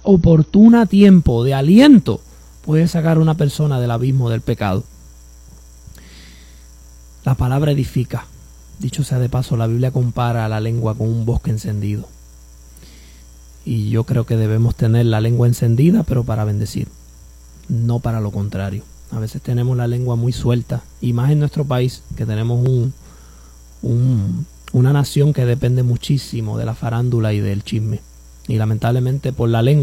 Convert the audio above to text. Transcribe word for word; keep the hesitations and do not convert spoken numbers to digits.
oportuna a tiempo de aliento puede sacar a una persona del abismo del pecado. La palabra edifica. Dicho sea de paso, la Biblia compara a la lengua con un bosque encendido. Y yo creo que debemos tener la lengua encendida, pero para bendecir, no para lo contrario. A veces tenemos la lengua muy suelta, y más en nuestro país, que tenemos un, un, una nación que depende muchísimo de la farándula y del chisme. Y lamentablemente por la lengua